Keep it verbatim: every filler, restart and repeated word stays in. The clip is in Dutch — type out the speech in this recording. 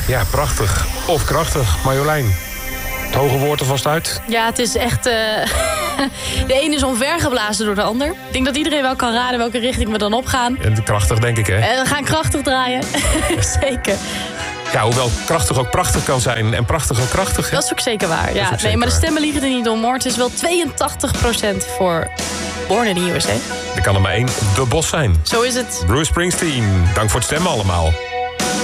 Ja, prachtig. Of krachtig. Marjolein, het hoge woord er vast uit. Ja, het is echt... Uh... de een is omvergeblazen door de ander. Ik denk dat iedereen wel kan raden welke richting we dan opgaan. En krachtig, denk ik, hè? En we gaan krachtig draaien. Zeker. Ja, hoewel krachtig ook prachtig kan zijn en prachtig ook krachtig. Hè? Dat is ook zeker waar. Ja, nee, zeker maar de waar. stemmen liegen er niet om, hoor. Het is wel tweeëntachtig procent voor Born in the U S A. Er kan er maar één, De Bos zijn. Zo is het. Bruce Springsteen, dank voor het stemmen allemaal.